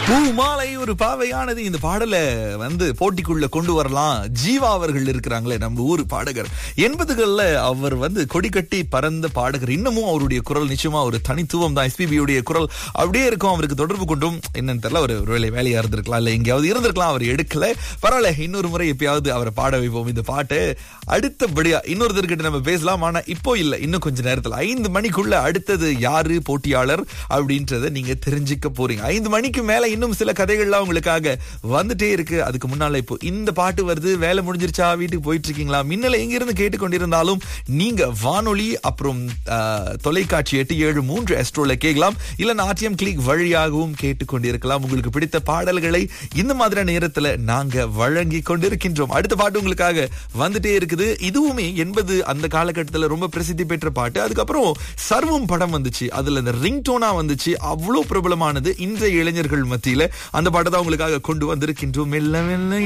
பூமாலை ஒரு பாவையானது. இந்த பாடலை போட்டிக்குள்ள கொண்டு வரலாம். ஜீவா அவர்கள் இருக்கிறாங்களே, நம்ம ஊர் பாடகர். 80களில் அவர் கொடி கட்டி பறந்த பாடகர். இன்னமும் அவருடைய குரல் நிச்சயமா ஒரு தனித்துவம் தான். எஸ்பிபியுடைய குரல் அப்படியே இருக்கும். அவருக்கு தொடர்பு கொண்டும் என்னன்னு தெரியல, ஒரு வேலையா இருந்திருக்கலாம், இல்ல எங்கேயாவது இருந்திருக்கலாம், அவர் எடுக்கல. பரவாயில்ல, இன்னொரு முறை எப்பயாவது அவரை பாட வைப்போம் இந்த பாட்டு. அடுத்தபடியா இன்னொருத்தர்கிட்ட நம்ம பேசலாம். ஆனா இப்போ இல்ல, இன்னும் கொஞ்ச நேரத்துல 5 மணிக்குள்ள அடுத்தது யாரு போட்டியாளர் அப்படின்றத நீங்க தெரிஞ்சுக்க போறீங்க. 5 மணிக்கு மேல இன்னும் சில கதைகள்லாம் உங்களுக்காக வந்துட்டே இருக்கு. அதுக்கு முன்னால இப்போ இந்த பாட்டு வருது. வேலை முடிஞ்சிருச்சா, வீட்டுக்கு போயிட்டு இருக்கீங்களா, மின்னலை எங்கிருந்து கேட்டுக்கொண்டிருந்தாலும் நீங்க வானொலி அப்புறம் தொலைக்காட்சி 873 எஸ்ட்ரோல கேட்கலாம். இல்ல நாட்டியம் கிளிக் வழியாகவும் கேட்டுக்கொண்டிருக்கலாம். உங்களுக்கு பிடித்த பாடல்களை இந்த மாதிரியான நேரத்துல நாங்க வழங்கி கொண்டிருக்கின்றோம். அடுத்த பாட்டு உங்களுக்காக வந்துட்டே இருக்குது. இதுவுமே 80 அந்த காலகட்டத்துல ரொம்ப பிரசித்தி பெற்ற பாட்டு. அதுக்கப்புறம் சர்வம் படம் வந்துச்சு. அதுல இந்த ரிங்டோனா வந்துச்சு. அவ்வளவு பிரபலமானது இன்றைய இளைஞர்கள் மத்தியில. அந்த பாட்டை தான் உங்களுக்காக கொண்டு வந்திருக்கின்றோம். மெல்ல மெல்ல